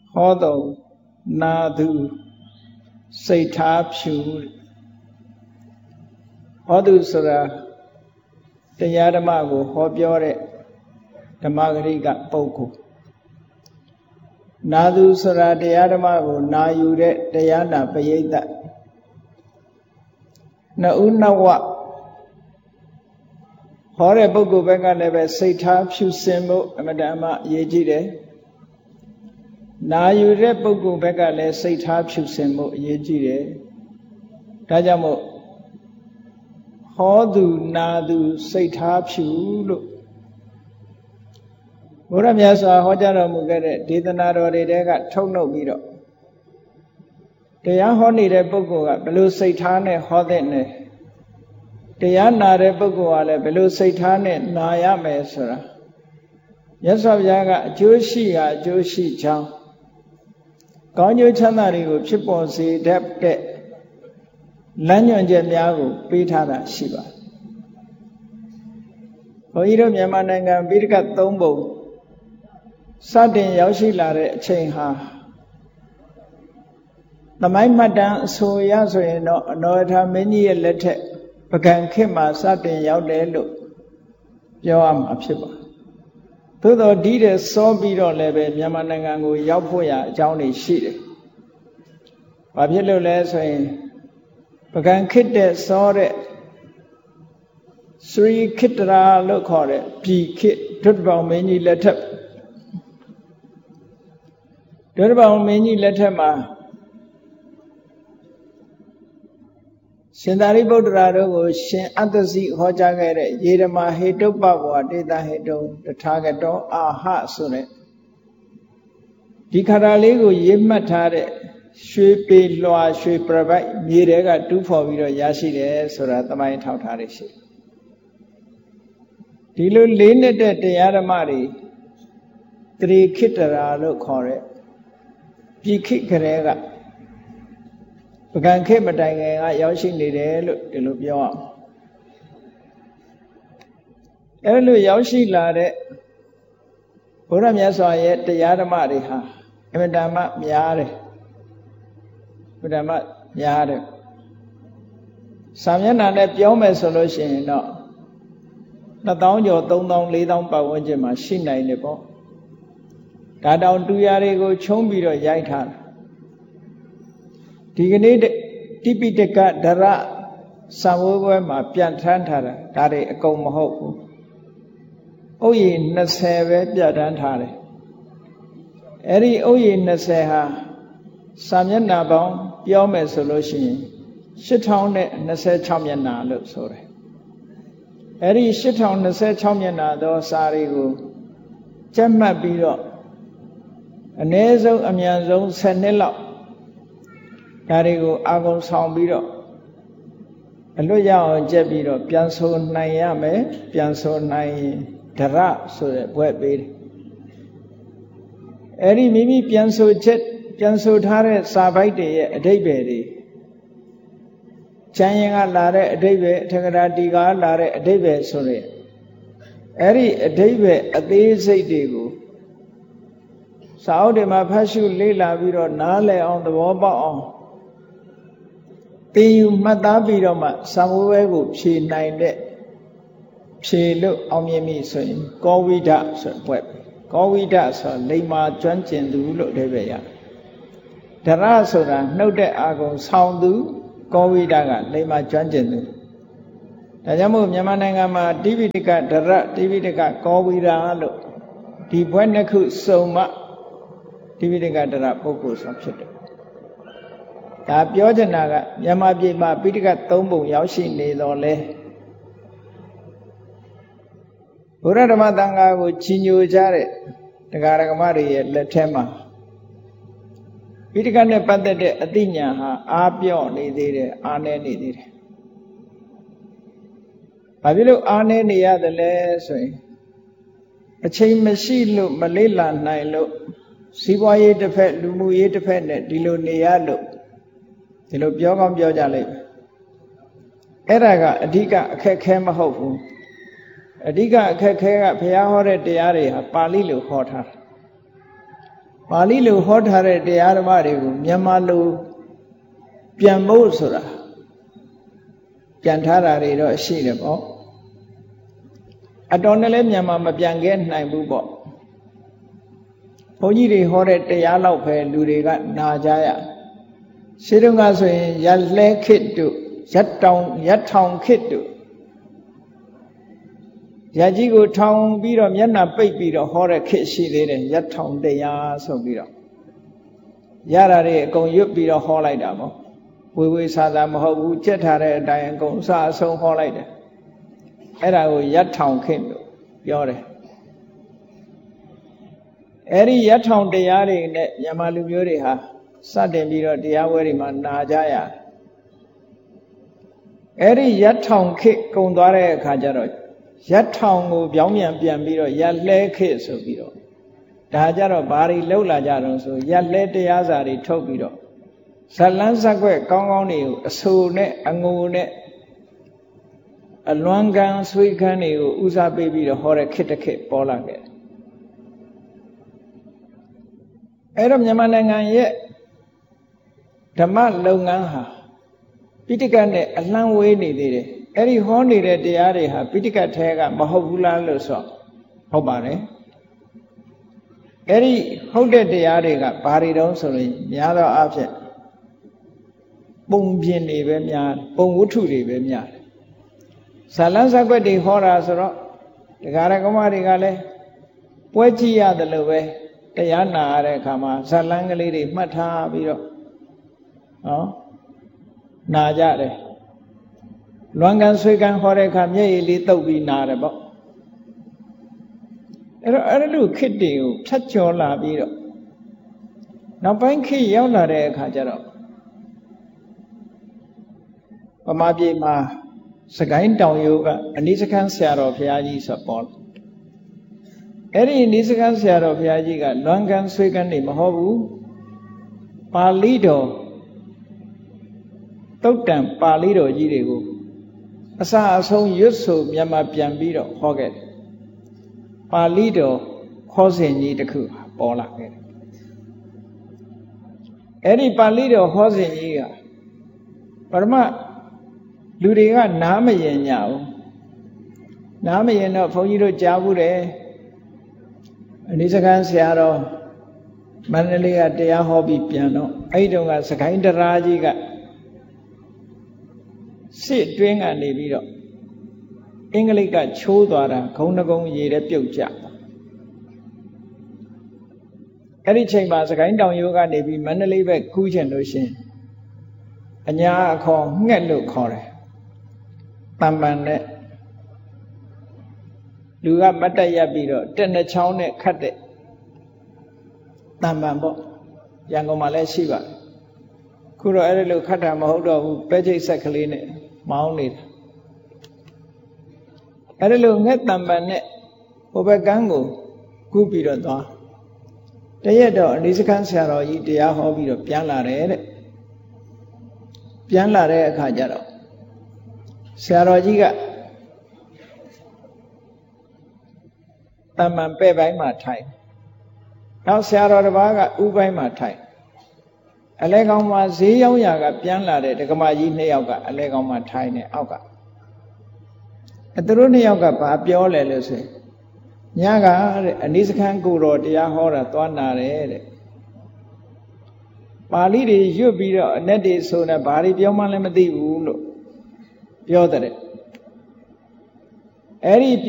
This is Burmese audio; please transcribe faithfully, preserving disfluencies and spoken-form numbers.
ဟောတော်နာသူစိတ်ထားဖြူဟောသူဆိုတာတရားဓမ္မကိုဟောပြောတဲ့ဓမ္မဂရိကပုဂ္ဂိုလ်နာသူဆိုတာတရားဓမ္မကိုနာယူတဲ့တရားနာပရိသတ်နှစ်ဦးနှစ်ဝဟောတဲ့ပုဂ္ဂိုလ်ဘက်ကလည်းပဲစိတ်ထားဖြူစင်ဖို့အမတန်မှအရေးကြီးတယ်နာယူတဲ့ပုဂ္ဂိုလ်ဘက်ကလည်းစိတ်ထားဖြူစင်ဖို့အရေးကြီးတယ်ဒါကြောင့်မို့ဟောသူနာသူစိတ်ထားဖြူလို့ဘုရားမြတ်စွာဟောကြားတော်မူခဲ့တဲ့ဒေသနာတော်တွေတဲကထုတ်နှုတ်ပြီးတော့တရားဟောနေတဲ့ပုဂ္ဂိုလ်ကဘယ်လိုစိတ်ထားနဲ့ဟောတဲ့နဲ့တရားနာတဲ့ပုဂ္ဂိုလ်ကလည်းဘယ်လိုစိတ်ထားနဲ့နာရမယ်ဆိုတာမြတ်စွာဘုရားကအကျိုးရှိရာအကျိုးရှိကြောင်းကောင်းကျိုးချမ်းသာတွေကိုဖြစ်ပေါ်စေတတ်တဲ့လမ်းညွှန်ချက်များကိုပေးထားတာရှိပါတယ်။ဘုန်းကြီးတို့မြန်မာနိုင်ငံပိဋကတ်သုံးပုံစတင်ရောက်ရှိလာတဲ့အချိန်ဟာသမိုင်းမှတ်တမ်းအဆိုရဆိုရင်တော့အနောထာမင်းကြီးရဲ့လက်ထက်ပကံခေတ်မှာစတင်ရောက်တယ်လို့ပြောရမှာဖြစ်ပါတယ်။သို့တော်ဒီတဲ့စောပြီးတော့လည်းပဲမြန်မာနိုင်ငံကိုရောက်ဖို့ရအကြောင်းတွေရှိတယ်။ဘာဖြစ်လို့လဲဆိုရင်ပကံခေတ်တဲ့စောတဲ့စရီခေတ္တရာလို့ခေါ်တဲ့ပြည်ခေတ်ဒုတိယမင်းကြီးလက်ထက်ဒုတိယမင်းကြီးလက်ထက်မှာရှင်သာရိပုတ္တရာတို့ကိုရှင်အတ္တစီဟောကြားခဲ့တဲ့ယေရမဟေတုပ္ပဝါဒေတာဟေတုံတထာဂတောအာဟဆိုတဲ့ဒီခါတာလေးကိုရေးမှတ်ထားတဲ့ရွှေပေလွှာရွှေပြပိုက်မြေတွေကတူးဖော်ပြီးတော့ရရှိတယ်ဆိုတာသမိုင်းထောက်ထားရရှိဒီလိုလေးနှစ်တဲ့တရားဓမ္မတွေတရေခိတ္တရာလို့ခေါ်တဲ့ပြည်ခိကလေးကပကံခေတ်မတိုင်ခင်ကရောက်ရှိနေတယ်လို့ဒီလိုပြောအောင်အဲလိုရောက်ရှိလာတဲ့ဘုရားမြတ်စွာရဲ့တရားဓမ္မတွေဟာအမြဲတမ်းများတယ်ဘုရားမများတယ်စာမျက်နှာနဲ့ပြောမယ်ဆိုလို့ရှိရင်တော့နှစ်သောင်းကျော်သုံးသောင်းလေးသောင်းပတ်ဝန်းကျင်မှာရှိနိုင်တယ်ပေါ့ဒါတောင်တူရာတွေကိုခြုံပြီးတော့ရိုက်ထားတယ်ဒီကနေ့တိပိဋကဒရစံဝဲပွဲမှာပြန်ထမ်းထားတာဒါတွေအကုန်မဟုတ်ဘူး။ဥယျာဉ်နှစ်ဆယ်ပဲပြဋ္ဌာန်းထားတယ်။အဲ့ဒီဥယျာဉ်နှစ်ဆယ်ဟာစာမျက်နှာပေါင်းပြောမယ်ဆိုလို့ရှိရင်ရှစ်ထောင်နှစ်ဆယ်ခြောက်မျက်နှာလို့ဆိုတယ်။အဲ့ဒီရှစ်ထောင်နှစ်ဆယ်ခြောက်မျက်နှာသောစာတွေကိုကျက်မှတ်ပြီးတော့အနည်းဆုံးအမြန်ဆုံးဆယ်နှစ်လောက်ဒါတွေကိုအာဂုံဆောင်ပြီးတော့အလွတ်ရအောင်ကြက်ပြီးတော့ပြန်ဆိုနိုင်ရမယ်ပြန်ဆိုနိုင်ရင်ဒရဆိုတဲ့ဘွဲ့ပေးတယ်အဲ့ဒီမိမိပြန်ဆိုချက်ပြန်ဆိုထားတဲ့စာပိုက်တွေရဲ့အဓိပ္ပာယ်တွေကျမ်းရင်ကလာတဲ့အဓိပ္ပာယ်ထက္ကရာတီကလာတဲ့အဓိပ္ပာယ်ဆိုတဲ့အဲ့ဒီအဓိပ္ပာယ်အသေးစိတ်တွေကိုစာအုပ်တွေမှာဖတ်ရှုလေ့လာပြီးတော့နားလည်အောင်သဘောပေါက်အောင်သင်ယူမှတ်သားပြီးတော့မှစာမိုးဝဲကိုဖြေနိုင်တဲ့ဖြေလို့အောင်မြင်ပြီဆိုရင်ကောဝိဒဆိုဘွဲ့ကောဝိဒဆိုလိမ္မာကျွမ်းကျင်သူလို့အဓိပ္ပာယ်ရဒရဆိုတာနှုတ်တဲ့အာကုံဆောင်းသူကောဝိဒကလိမ္မာကျွမ်းကျင်သူဒါကြောင့်မို့မြန်မာနိုင်ငံမှာတိပိဋကဒရတိပိဋကကောဝိဒလို့ဒီဘွဲ့နှစ်ခုစုံမှတိပိဋကဒရပုဂ္ဂိုလ်ဆိုဖြစ်တယ်ဒါပြောချင်တာကမြန်မာပြည်မှာပိဋကတ်သုံးပုံရောက်ရှိနေတော့လဲဘုရားဓမ္မသံဃာကိုကြီးညိုကြတဲ့တရားဓမ္မတွေရဲ့လက်ထဲမှာပိဋကတ်နဲ့ပတ်သက်တဲ့အသိဉာဏ်ဟာအားပြော့နေသေးတယ်အားနည်းနေသေးတယ်။ဘာဖြစ်လို့အားနည်းနေရသလဲဆိုရင်အချိန်မရှိလို့မလေ့လာနိုင်လို့စီးပွားရေးတစ်ဖက်လူမှုရေးတစ်ဖက်နဲ့ဒီလိုနေရလို့ဒီလိုပြောကောင်းပြောကြလိမ့်မယ်အဲ့ဒါကအဓိကအခက်ခဲမဟုတ်ဘူးအဓိကအခက်ခဲကဘုရားဟောတဲ့တရားတွေဟာပါဠိလိုဟောထားတာပါဠိလိုဟောထားတဲ့တရားဓမ္မတွေကိုမြန်မာလိုပြန်ဖို့ဆိုတာပြန်ထားတာတွေတော့ရှိတယ်ပေါ့အတော်နဲ့လည်းမြန်မာမပြန်ခဲ့နိုင်ဘူးပေါ့ဘုန်းကြီးတွေဟောတဲ့တရားလောက်ပဲလူတွေကနာကြရရှင်းတုန်းကဆိုရင်ရက်လဲခစ်တို့ရက်တောင်ရက်ထောင်ခစ်တို့ရက်ကြီးကိုထောင်ပြီးတော့မျက်နှာပိတ်ပြီးတော့ဟောတဲ့ခစ်ရှိသေးတယ်ရက်ထောင်တရားဆိုပြီးတော့ရတာတွေအကုန်ရွတ်ပြီးတော့ဟောလိုက်တာပေါ့ဝေဝေဆာဆာမဟုတ်ဘူးကြက်ထားတဲ့အတိုင်းအကုန်အစအဆုံးဟောလိုက်တယ်အဲ့ဒါကိုရက်ထောင်ခစ်လို့ပြောတယ်အဲ့ဒီရက်ထောင်တရားတွေနဲ့မြန်မာလူမျိုးတွေဟာစတင်ပြီးတော့တရားဝဲတွေမှာနာကြရအဲ့ဒီရက်ထောင်ခစ်ကုံသွားတဲ့အခါကျတော့ရက်ထောင်ကိုပြောင်းပြန်ပြန်ပြီးတော့ရက်လဲခစ်ဆိုပြီးတော့ဒါကြတော့ဘာတွေလှုပ်လာကြတော့ဆိုရက်လဲတရားစာတွေထုတ်ပြီးတော့ဇလန်းဇက်ွက်ကောင်းကောင်းတွေကိုအဆူနဲ့အငိုနဲ့အလွမ်းကန်းဆွေးကန်းတွေကိုဦးစားပေးပြီးတော့ဟောတဲ့ခေတ်တစ်ခေတ်ပေါ်လာခဲ့အဲ့တော့မြန်မာနိုင်ငံရဲ့ဓမ္မလုပ်ငန်းဟာပိဋကတ်နဲ့အလှမ်းဝေးနေသေးတယ်အဲ့ဒီဟောနေတဲ့တရားတွေဟာပိဋကတ်ထဲကမဟုတ်ဘူးလားလို့ဆိုဟုတ်ပါတယ်အဲ့ဒီဟုတ်တဲ့တရားတွေကဘာတွေတုံးဆိုရင်များသောအားဖြင့်ပုံပြင်တွေပဲများပုံဝတ္ထုတွေပဲများတယ်ဇာလန်းဇက်ွက်တွေဟောတာဆိုတော့တရားရကမတွေကလည်းပွဲကြည့်ရတယ်လို့ပဲတရားနာရတဲ့အခါမှာဇာလန်းကလေးတွေမှတ်ထားပြီးတော့ဟောနာကြတယ်လွမ်းကန်ဆွေကန်ဟောတဲ့အခါမျက်ရည်လေးတုပ်ပြီးနာတယ်ပေါ့အဲ့တော့အဲ့လိုခစ်တွေကိုဖြတ်ကျော်လာပြီးတော့နောက်ပိုင်းခေတ်ရောက်လာတဲ့အခါကျတော့ဗမာပြည်မှာစကိုင်းတောင်ရိုးကအနိစ္စခန်းဆရာတော်ဘုရားကြီးဆိုပေါ်လာအဲ့ဒီအနိစ္စခန်းဆရာတော်ဘုရားကြီးကလွမ်းကန်ဆွေကန်နေမဟုတ်ဘူးပါဠိတော်တုတ်တံပါဠိတော်ကြီးတွေကိုအစအဆုံးရွတ်ဆိုမြန်မာပြန်ပြီးတော့ဟောခဲ့တယ်ပါဠိတော်ခေါ်စဉ်ကြီးတစ်ခုပေါ်လာခဲ့တယ်အဲ့ဒီပါဠိတော်ဟောစဉ်ကြီးကပရမလူတွေကနားမရင်ကြဘူးနားမရင်တော့ဘုန်းကြီးတို့ကြားဘူးတယ်အနိစ္စခန်းဆရာတော်မန္တလေးကတရားဟောပြီးပြန်တော့အဲ့ဒီတုန်းကစကိုင်းတရားကြီးကစစ်တွင်းကနေပြီးတော့အင်္ဂလိပ်ကချိုးသွားတာဂုံတကုံရေတဲ့ပြုတ်ကြအဲ့ဒီချိန်မှာစကိုင်းတောင်ရိုးကနေပြီးမန္တလေးဘက်ကူးချင်လို့ရှင်အညာအခေါ်ငှက်လို့ခေါ်တယ်တံပန်နဲ့လူကမတ်တက်ရပ်ပြီးတော့တက်နှချောင်းနဲ့ခတ်တဲ့တံပန်ပေါ့ရန်ကုန်မှာလည်းရှိပါတယ်ခုတော့အဲ့ဒီလိုခတ်တာမဟုတ်တော့ဘူးပဲချိတ်ဆက်ကလေးနဲ့မောင်းနေတာအဲ့ဒီလိုငှက်တံပန်နဲ့ဟိုဘက်ကန်းကိုကူးပြီးတော့သွားတရက်တော့အနိစ္စခန်းဆရာတော်ကြီးတရားဟောပြီးတော့ပြန်လာတယ်တဲ့ပြန်လာတဲ့အခါကျတော့ဆရာတော်ကြီးကတမန်ပဲ့ပိုင်းမှာထိုင်နောက်ဆရာတော်တစ်ပါးကဥပိုင်းမှာထိုင်အလဲကောင်မှာဈေးရောက်ရာကပြန်လာတဲ့ဒကမကြီးနှစ်ယောက်ကအလဲကောင်မှာထိုင်နေအောက်ကအဲသူတို့နှစ်ယောက်ကဘာပြောလဲလို့ဆိုရင်ညကတဲ့အနိစ္စခန်းကိုတော်တရားဟောတာသွားနာတယ်တဲ့ပါဠိတွေရွတ်ပြီးတော့အ내တွေဆိုနေဘာတွေပြောမှလည်းမသိဘူးလို့ပြောတဲ့အဲ့ဒီ